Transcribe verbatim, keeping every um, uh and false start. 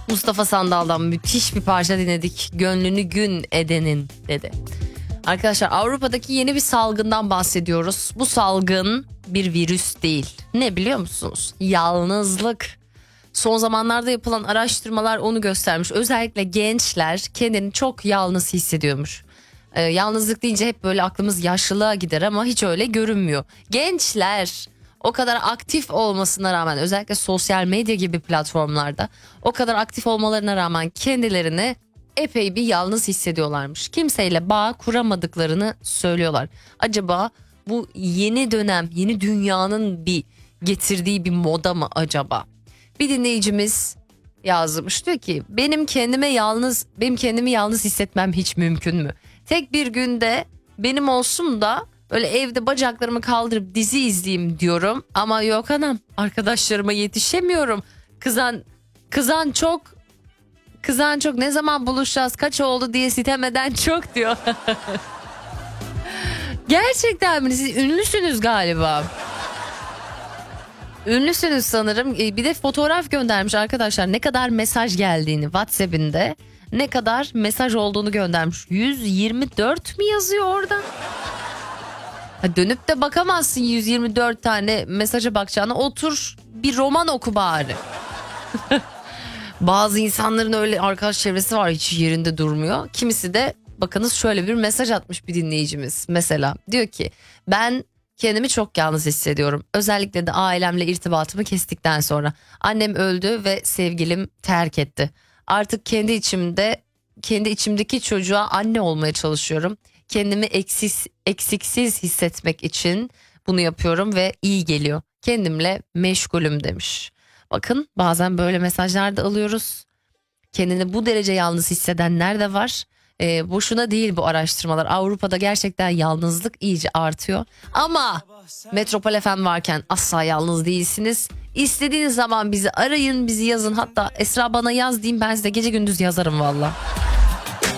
Mustafa Sandal'dan müthiş bir parça dinledik. Gönlünü gün edenin dedi. Arkadaşlar Avrupa'daki yeni bir salgından bahsediyoruz. Bu salgın bir virüs değil. Ne biliyor musunuz? Yalnızlık. Son zamanlarda yapılan araştırmalar onu göstermiş. Özellikle gençler kendini çok yalnız hissediyormuş. Ee, yalnızlık deyince hep böyle aklımız yaşlılığa gider ama hiç öyle görünmüyor. Gençler o kadar aktif olmasına rağmen, özellikle sosyal medya gibi platformlarda o kadar aktif olmalarına rağmen kendilerini epey bir yalnız hissediyorlarmış. Kimseyle bağ kuramadıklarını söylüyorlar. Acaba bu yeni dönem, yeni dünyanın bir getirdiği bir moda mı acaba? Bir dinleyicimiz yazmış, diyor ki benim kendime yalnız benim kendimi yalnız hissetmem hiç mümkün mü? Tek bir günde benim olsun da öyle evde bacaklarımı kaldırıp dizi izleyeyim diyorum ama yok anam, arkadaşlarıma yetişemiyorum. Kızan kızan çok kızan çok ne zaman buluşacağız, kaç oldu diye sitem eden çok diyor. Gerçekten mi? Siz ünlüsünüz galiba. Ünlüsünüz sanırım. Bir de fotoğraf göndermiş arkadaşlar. Ne kadar mesaj geldiğini WhatsApp'inde, ne kadar mesaj olduğunu göndermiş. yüz yirmi dört mi yazıyor orada? Ha, dönüp de bakamazsın yüz yirmi dört tane mesaja bakacağına. Otur bir roman oku bari. Bazı insanların öyle arkadaş çevresi var, hiç yerinde durmuyor. Kimisi de bakınız şöyle bir mesaj atmış bir dinleyicimiz. Mesela diyor ki ben kendimi çok yalnız hissediyorum. Özellikle de ailemle irtibatımı kestikten sonra. Annem öldü ve sevgilim terk etti. Artık kendi içimde, kendi içimdeki çocuğa anne olmaya çalışıyorum. Kendimi eksiz, eksiksiz hissetmek için bunu yapıyorum ve iyi geliyor. Kendimle meşgulüm demiş. Bakın bazen böyle mesajlar da alıyoruz. Kendini bu derece yalnız hissedenler de var. E, boşuna değil bu araştırmalar. Avrupa'da gerçekten yalnızlık iyice artıyor. Ama Metropol F M varken asla yalnız değilsiniz. İstediğiniz zaman bizi arayın, bizi yazın. Hatta Esra bana yaz diyeyim, ben size gece gündüz yazarım valla.